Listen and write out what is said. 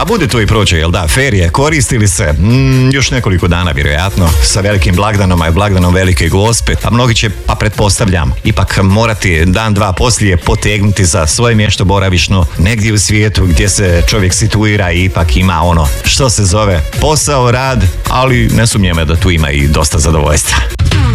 bude to i prođe, jel da, ferije, koristili se još nekoliko dana vjerojatno sa velikim blagdanom, a blagdanom Velike Gospe, a mnogi će, pa pretpostavljam, ipak morati dan, dva poslije potegnuti za svoje mjesto boravišno negdje u svijetu gdje se čovjek situira i ipak ima ono što se zove posao, rad, ali ne sumnjam da tu ima i dosta zadovoljstva.